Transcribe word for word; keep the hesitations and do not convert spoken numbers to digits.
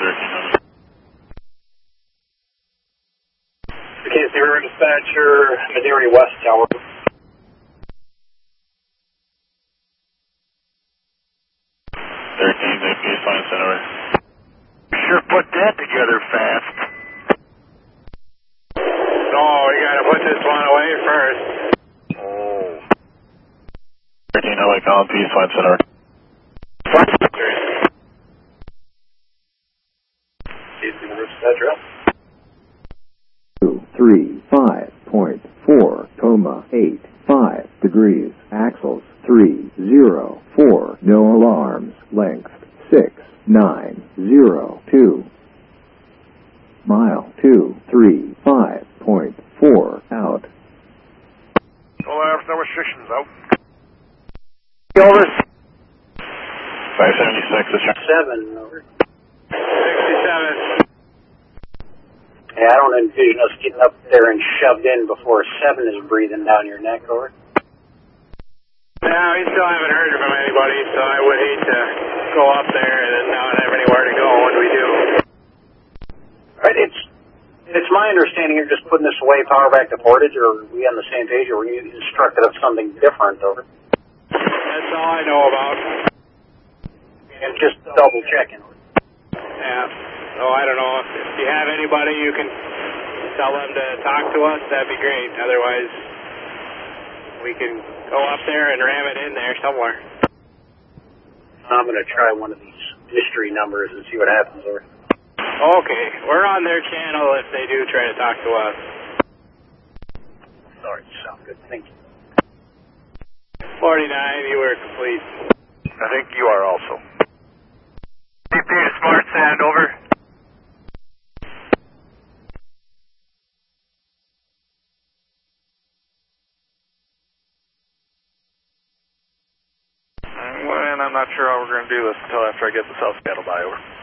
thirteen hundred. K C River Dispatcher, Missouri West Tower. thirteen, J P S Line Center. Sure put that together fast. No, we gotta put this one away first. Oh. thirteen, L A Column P, Line Center. K C River Dispatcher up. two three five point four, coma eight five degrees, axles three zero four, no alarms, length six nine zero two, mile two three five point four out. All air, no restrictions out. Over. five seventy-six, is Seven, over. sixty-seven. Yeah, I don't envision us getting up there and shoved in before seven is breathing down your neck, over. No, we still haven't heard from anybody, so I would hate to go up there and then not have anywhere to go when we do. Right, it's it's my understanding you're just putting this away, power back to Portage, or are we on the same page, or were you instructed of something different, over? That's all I know about. And just double checking. Yeah. So I don't know, if, if you have anybody you can tell them to talk to us, that'd be great. Otherwise, we can go up there and ram it in there somewhere. I'm going to try one of these mystery numbers and see what happens there. Okay, we're on their channel if they do try to talk to us. Sorry, sound good, thank you. forty-nine, you were complete. I think you are also. D P to Smart Sand, over. Well, I'm not sure how we're going to do this until after I get the South Seattle by over.